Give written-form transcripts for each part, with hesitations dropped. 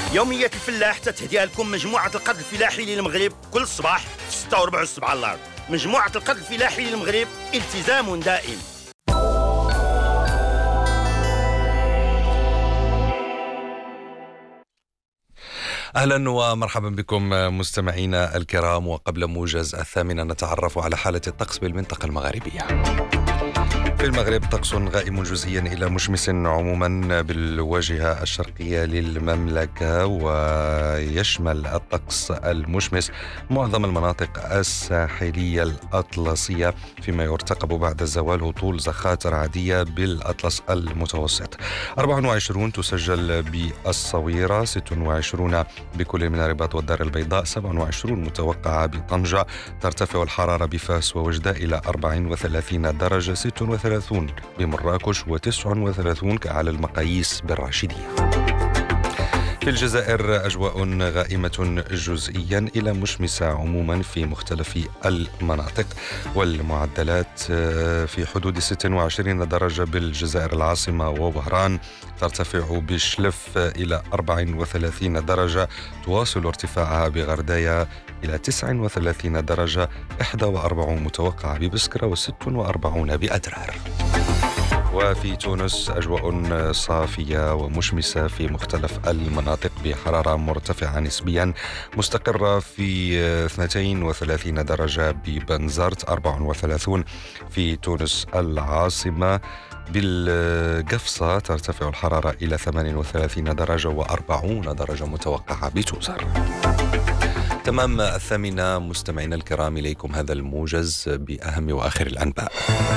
يومية الفلاح تتهديها لكم مجموعة القرض الفلاحي للمغرب كل صباح في 6:15 الصباح الأرض. مجموعة القرض الفلاحي للمغرب، التزام دائم. أهلا ومرحبا بكم مستمعينا الكرام. وقبل موجز 8 نتعرف على حالة الطقس بالمنطقة المغاربية. في المغرب طقس غائم جزئيا إلى مشمس عموما بالواجهة الشرقية للمملكة، ويشمل الطقس المشمس معظم المناطق الساحلية الأطلسية، فيما يرتقب بعد الزوال هطول زخات رعدية بالأطلس المتوسط. 24 تسجل بالصويرة، 26 بكل من الرباط والدار البيضاء، 27 متوقعة بطنجة. ترتفع الحرارة بفاس ووجدة إلى 34 درجة، 36 بمراكش، و39 كأعلى المقاييس بالراشدية. في الجزائر أجواء غائمة جزئيا إلى مشمسة عموما في مختلف المناطق، والمعدلات في حدود 26 درجة بالجزائر العاصمة ووهران، ترتفع بشلف إلى 34 درجة، تواصل ارتفاعها بغرداية إلى 39 درجة، 41 متوقعة ببسكرة، و46 بأدرار. وفي تونس أجواء صافية ومشمسة في مختلف المناطق بحرارة مرتفعة نسبيا، مستقرة في 32 درجة ببنزرت، 34 في تونس العاصمة. بالقفصة ترتفع الحرارة إلى 38 درجة، و40 درجة متوقعة بتوزر. تمام 8 مستمعينا الكرام، إليكم هذا الموجز بأهم وآخر الأنباء.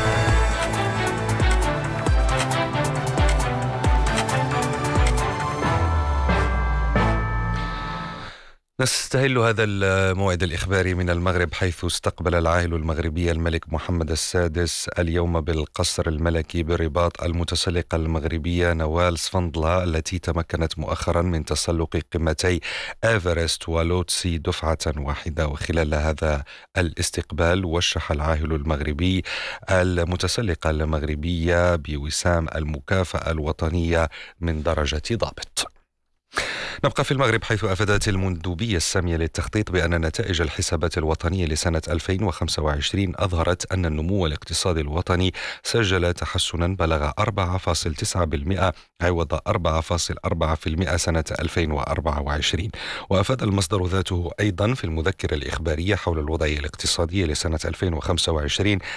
نستهل هذا الموعد الإخباري من المغرب، حيث استقبل العاهل المغربي الملك محمد السادس اليوم بالقصر الملكي بالرباط المتسلقة المغربية نوال سفندلة، التي تمكنت مؤخرا من تسلق قمتي إيفرست ولوتسي دفعة واحدة. وخلال هذا الاستقبال وشح العاهل المغربي المتسلقة المغربية بوسام المكافأة الوطنية من درجة ضابط. نبقى في المغرب، حيث أفادت المندوبية السامية للتخطيط بأن نتائج الحسابات الوطنية لسنة 2025 أظهرت أن النمو الاقتصادي الوطني سجل تحسنا بلغ 4.9% عوض 4.4% سنة 2024. وأفاد المصدر ذاته أيضا في المذكرة الإخبارية حول الوضعية الاقتصادية لسنة 2025